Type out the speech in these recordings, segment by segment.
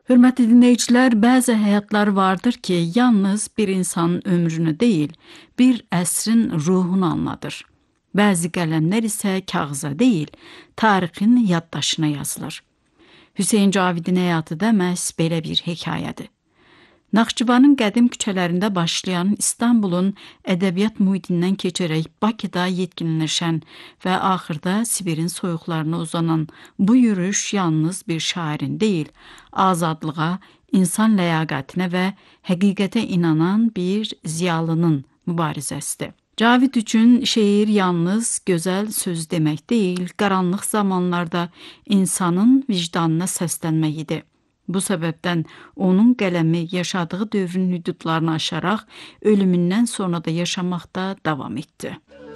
Hörmətli dinləyicilər, bəzi həyatlar vardır ki, yalnız bir insanın ömrünü deyil, bir əsrin ruhunu anladır. Bəzi qələmlər isə kağıza deyil, tarixin yaddaşına yazılır. Hüseyn Cavidin həyatı da məhz belə bir hekayədir. Naxçıvanın qədim küçələrində başlayan İstanbulun ədəbiyyat mühitindən keçərək Bakıda yetkinləşən və axırda Sibirin soyuqlarına uzanan bu yürüyüş yalnız bir şairin deyil, azadlığa, insan ləyaqətinə və həqiqətə inanan bir ziyalının mübarizəsidir. Cavid üçün şeir yalnız gözəl söz demək deyil, qaranlıq zamanlarda insanın vicdanına səslənmək idi. Bu səbəbdən onun qələmi yaşadığı dövrün hüdudlarını aşaraq ölümündən sonra da yaşamaqda davam etdi.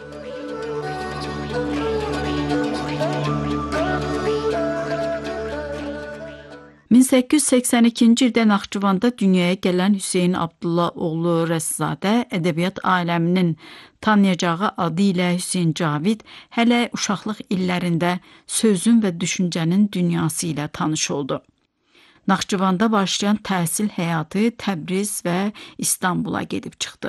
...1882-ci ildə Naxçıvanda dünyaya gələn Hüseyn Abdullah oğlu Rəssadə ədəbiyyat aləminin tanıyacağı adı ilə Hüseyn Cavid hələ uşaqlıq illərində sözün və düşüncənin dünyası ilə tanış oldu. Naxçıvanda başlayan təhsil həyatı Təbriz və İstanbula gedib çıxdı.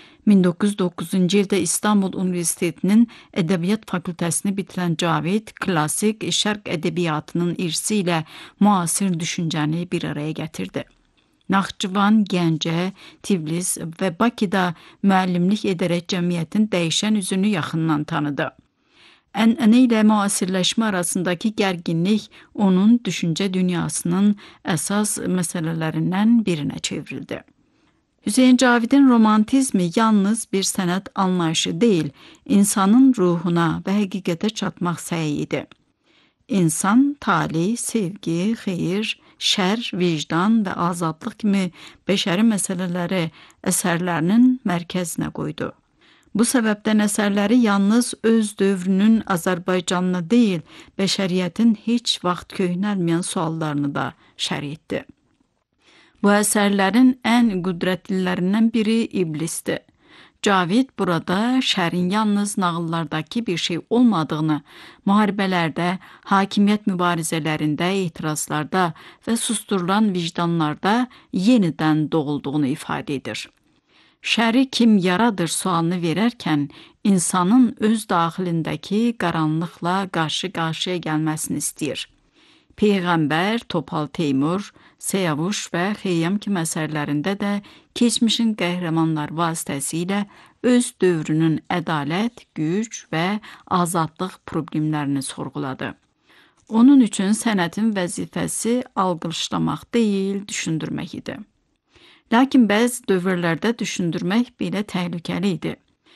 1909-cu ildə İstanbul Universitetinin Ədəbiyyat Fakültəsini bitirən Cavid, klassik şərq ədəbiyyatının irsi ilə müasir düşüncəni bir araya gətirdi. Naxçıvan, Gəncə, Tiflis və Bakıda müəllimlik edərək cəmiyyətin dəyişən üzünü yaxından tanıdı. Ənənə ilə müasirləşmə arasındakı gərginlik onun düşüncə dünyasının əsas məsələlərindən birinə çevrildi. Hüseyn Cavidin romantizmi yalnız bir sənət anlayışı deyil, insanın ruhuna və həqiqətə çatmaq səyi idi. İnsan, talih, sevgi, xeyir, şər, vicdan və azadlıq kimi bəşəri məsələləri əsərlərinin mərkəzinə qoydu. Bu səbəbdən əsərləri yalnız öz dövrünün Azərbaycanına deyil, bəşəriyyətin heç vaxt köhnəlməyən suallarını da şərh etdi. Bu əsərlərin ən qüdrətlilərindən biri İblisdir. Cavid burada şərin yalnız nağıllardakı bir şey olmadığını, müharibələrdə, hakimiyyət mübarizələrində, etirazlarda və susturulan vicdanlarda yenidən doğulduğunu ifadə edir. Şəri kim yaradır sualını verərkən insanın öz daxilindəki qaranlıqla qarşı-qarşıya gəlməsini istəyir. Peyğəmbər, Topal Teymur, Siyavuş və Xeyyam kimi əsərlərində də keçmişin qəhrəmanlar vasitəsilə öz dövrünün ədalət, güc və azadlıq problemlərini sorğuladı. Onun üçün sənətin vəzifəsi alqışlamaq deyil, düşündürmək idi. Lakin bəzi dövrlərdə düşündürmək belə təhlükəli idi.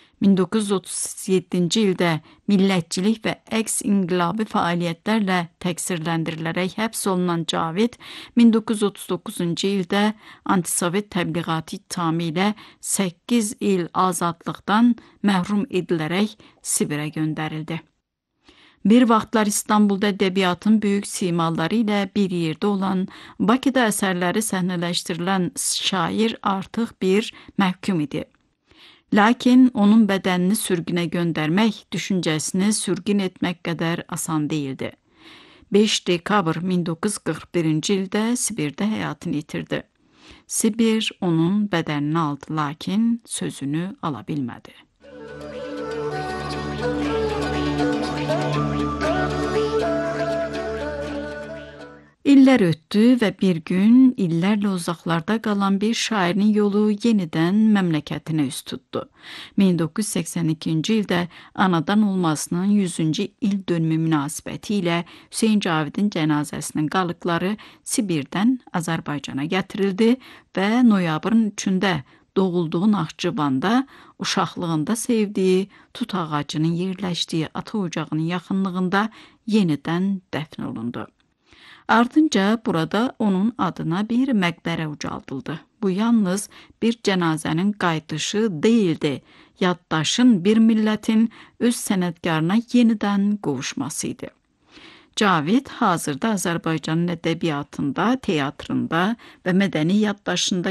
1937-ci ildə millətçilik və əks inqilabi fəaliyyətlərlə təqsirləndirilərək həbs olunan Cavid, 1939-cu ildə antisovet təbliğatı ittihamı ilə 8 il azadlıqdan məhrum edilərək Sibirə göndərildi. Bir vaxtlar İstanbulda ədəbiyyatın böyük simaları ilə bir yerdə olan, Bakıda əsərləri səhnələşdirilən şair artıq bir məhkum idi. Lakin onun bədənini sürgünə göndərmək, düşüncəsini sürgün etmək qədər asan deyildi. 5 dekabr 1941-ci ildə Sibirdə həyatını itirdi. Sibir onun bədənini aldı, lakin sözünü ala bilmədi. İllər ötdü və bir gün illərlə uzaqlarda qalan bir şairin yolu yenidən məmləkətinə üz tutdu. 1982-ci ildə anadan olmasının 100-cü il dönümü münasibəti ilə Hüseyn Cavidin cənazəsinin qalıqları Sibirdən Azərbaycana gətirildi və noyabrın 3-də doğulduğu Naxçıvanda uşaqlığında sevdiyi tut ağacının yerləşdiyi ata ocağının yaxınlığında yenidən dəfn olundu. Ardınca burada onun adına bir məqbərə ucaldıldı. Bu yalnız bir cənazənin qayıdışı deyildi, yaddaşın bir millətin öz sənətkarına yenidən qovuşması idi. Cavid hazırda Azərbaycanın ədəbiyyatında, teatrında və mədəni yaddaşında